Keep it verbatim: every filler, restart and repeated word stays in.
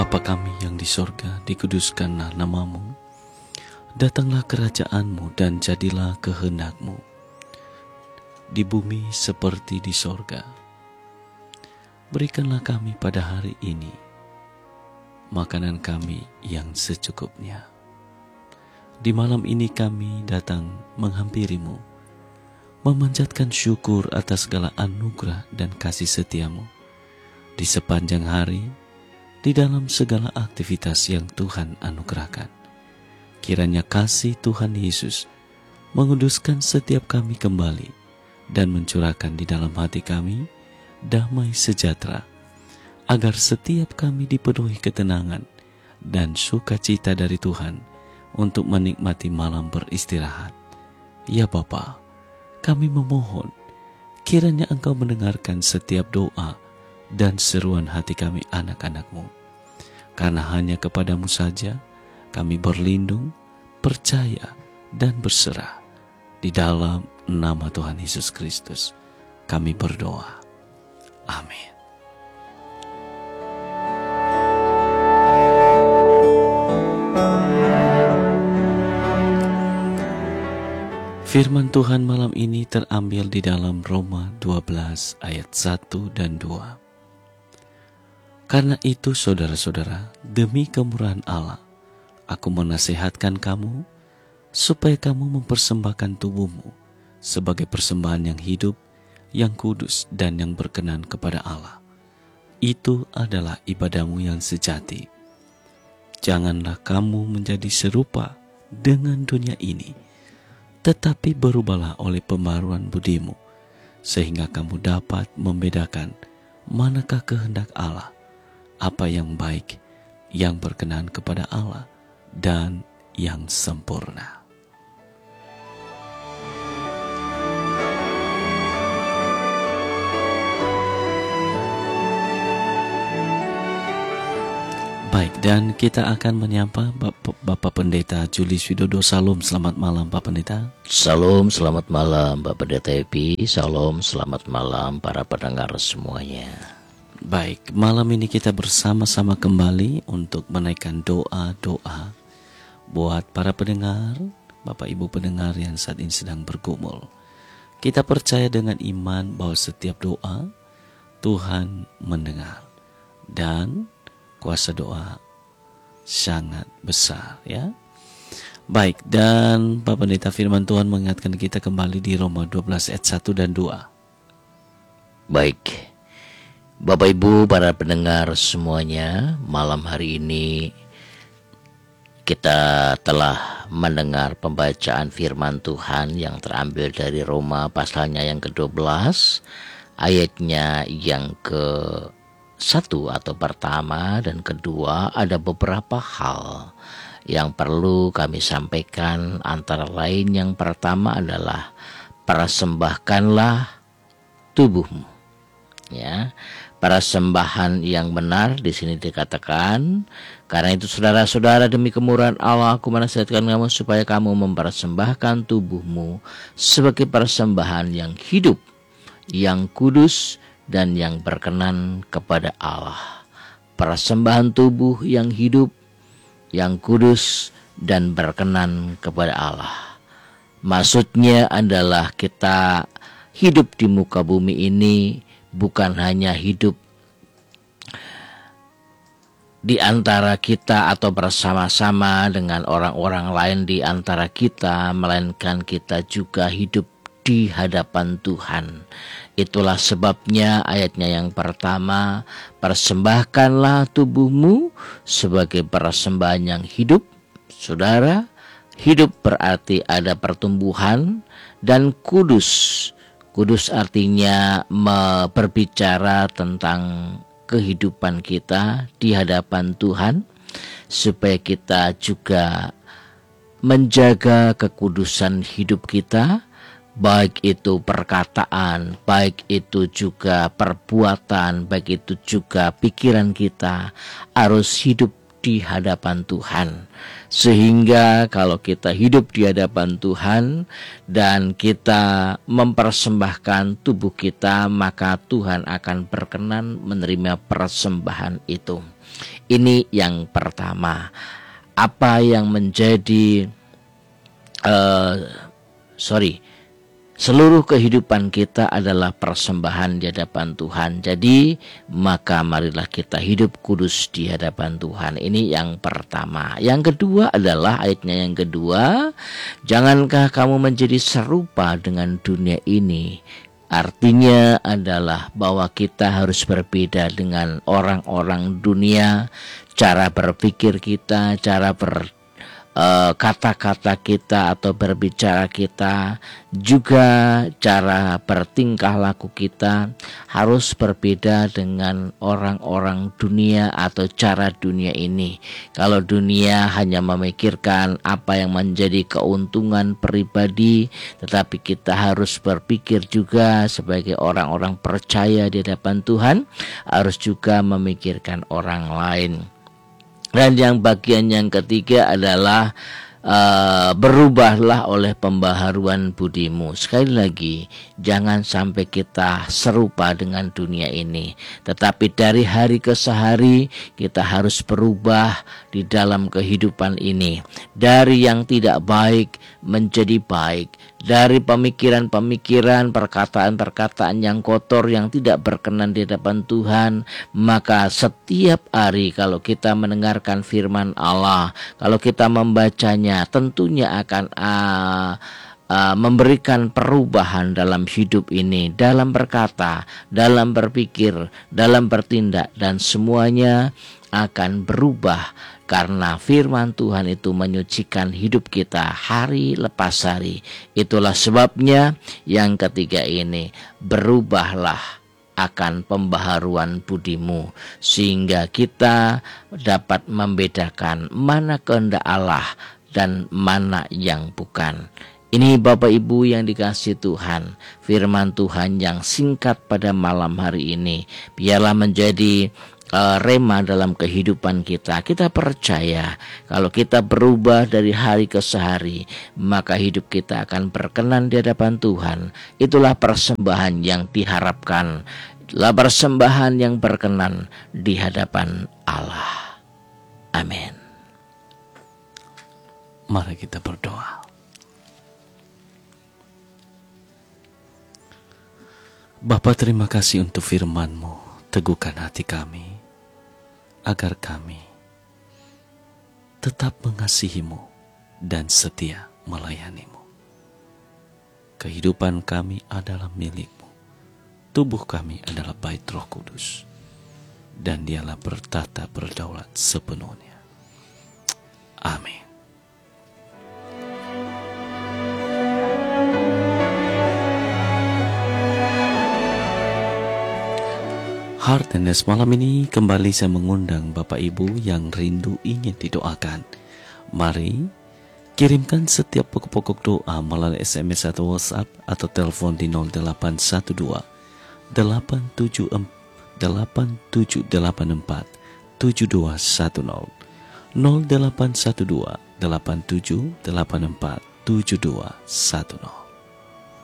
Bapa kami yang di sorga, dikuduskanlah namamu. Datanglah kerajaanmu dan jadilah kehendakmu di bumi seperti di sorga. Berikanlah kami pada hari ini makanan kami yang secukupnya. Di malam ini kami datang menghampirimu, memanjatkan syukur atas segala anugerah dan kasih setiamu di sepanjang hari, di dalam segala aktivitas yang Tuhan anugerahkan. Kiranya kasih Tuhan Yesus menguduskan setiap kami kembali dan mencurahkan di dalam hati kami damai sejahtera, agar setiap kami dipenuhi ketenangan dan sukacita dari Tuhan untuk menikmati malam beristirahat. Ya Bapa, kami memohon kiranya Engkau mendengarkan setiap doa dan seruan hati kami anak-anak-Mu. Karena hanya kepadamu saja kami berlindung, percaya, dan berserah. Di dalam nama Tuhan Yesus Kristus kami berdoa. Amin. Firman Tuhan malam ini terambil di dalam Roma dua belas ayat satu dan dua. Karena itu saudara-saudara, demi kemurahan Allah, aku menasihatkan kamu supaya kamu mempersembahkan tubuhmu sebagai persembahan yang hidup, yang kudus dan yang berkenan kepada Allah. Itu adalah ibadahmu yang sejati. Janganlah kamu menjadi serupa dengan dunia ini, tetapi berubahlah oleh pembaruan budimu, sehingga kamu dapat membedakan manakah kehendak Allah, apa yang baik, yang berkenan kepada Allah, dan yang sempurna. Baik, dan kita akan menyapa Bapak, Bapak Pendeta Julius Widodo. Salam, selamat malam Pak Pendeta. Salam, selamat malam Bapak Pendeta Epi. Salam, selamat malam para pendengar semuanya. Baik, malam ini kita bersama-sama kembali untuk menaikkan doa-doa buat para pendengar, Bapak Ibu pendengar yang saat ini sedang bergumul. Kita percaya dengan iman bahwa setiap doa Tuhan mendengar dan kuasa doa sangat besar, ya. Baik, dan Bapak Pendeta, firman Tuhan mengingatkan kita kembali di Roma dua belas ayat satu dan dua. Baik, Bapak Ibu para pendengar semuanya, malam hari ini kita telah mendengar pembacaan firman Tuhan yang terambil dari Roma pasalnya yang kedua belas, ayatnya yang ke satu atau pertama dan kedua. Ada beberapa hal yang perlu kami sampaikan, antara lain yang pertama adalah persembahkanlah tubuhmu, ya. Persembahan yang benar di sini dikatakan, karena itu saudara-saudara, demi kemurahan Allah aku menasihatkan kamu supaya kamu mempersembahkan tubuhmu sebagai persembahan yang hidup, yang kudus, dan yang berkenan kepada Allah. Persembahan tubuh yang hidup, yang kudus, dan berkenan kepada Allah. Maksudnya adalah kita hidup di muka bumi ini bukan hanya hidup di antara kita atau bersama-sama dengan orang-orang lain di antara kita, melainkan kita juga hidup di hadapan Tuhan. Itulah sebabnya ayatnya yang pertama, persembahkanlah tubuhmu sebagai persembahan yang hidup. Saudara, hidup berarti ada pertumbuhan, dan kudus. Kudus artinya berbicara tentang kehidupan kita di hadapan Tuhan, supaya kita juga menjaga kekudusan hidup kita, baik itu perkataan, baik itu juga perbuatan, baik itu juga pikiran kita harus hidup di hadapan Tuhan. Sehingga kalau kita hidup di hadapan Tuhan dan kita mempersembahkan tubuh kita, maka Tuhan akan berkenan menerima persembahan itu. Ini yang pertama. Apa yang menjadi uh, sorry seluruh kehidupan kita adalah persembahan di hadapan Tuhan. Jadi maka marilah kita hidup kudus di hadapan Tuhan. Ini yang pertama. Yang kedua adalah ayatnya yang kedua, jangankah kamu menjadi serupa dengan dunia ini. Artinya adalah bahwa kita harus berbeda dengan orang-orang dunia. Cara berpikir kita, cara ber Uh, kata-kata kita atau berbicara kita, juga cara bertingkah laku kita harus berbeda dengan orang-orang dunia atau cara dunia ini. Kalau dunia hanya memikirkan apa yang menjadi keuntungan pribadi, tetapi kita harus berpikir juga sebagai orang-orang percaya di hadapan Tuhan, harus juga memikirkan orang lain. Dan yang bagian yang ketiga adalah uh, berubahlah oleh pembaharuan budimu. Sekali lagi, jangan sampai kita serupa dengan dunia ini. Tetapi dari hari ke hari kita harus berubah di dalam kehidupan ini. Dari yang tidak baik menjadi baik. Dari pemikiran-pemikiran, perkataan-perkataan yang kotor, yang tidak berkenan di hadapan Tuhan. Maka setiap hari kalau kita mendengarkan firman Allah, kalau kita membacanya, tentunya akan uh, uh, memberikan perubahan dalam hidup ini, dalam berkata, dalam berpikir, dalam bertindak, dan semuanya akan berubah. Karena firman Tuhan itu menyucikan hidup kita hari lepas hari. Itulah sebabnya yang ketiga ini, berubahlah akan pembaharuan budimu, sehingga kita dapat membedakan mana kehendak Allah dan mana yang bukan. Ini Bapak Ibu yang dikasihi Tuhan, firman Tuhan yang singkat pada malam hari ini biarlah menjadi Uh, rema dalam kehidupan kita. Kita percaya kalau kita berubah dari hari ke hari, maka hidup kita akan berkenan di hadapan Tuhan. Itulah persembahan yang diharapkan, itulah persembahan yang berkenan di hadapan Allah. Amin. Mari kita berdoa. Bapa, terima kasih untuk firman-Mu. Teguhkan hati kami, agar kami tetap mengasihi-Mu dan setia melayani-Mu. Kehidupan kami adalah milik-Mu. Tubuh kami adalah bait Roh Kudus, dan Dialah bertata berdaulat sepenuhnya. Amin. Heart and Nest malam ini kembali saya mengundang Bapak Ibu yang rindu ingin didoakan. Mari kirimkan setiap pokok-pokok doa melalui S M S atau WhatsApp atau telepon di nol delapan satu dua delapan tujuh delapan empat tujuh dua satu nol nol delapan satu dua delapan tujuh delapan empat tujuh dua satu nol.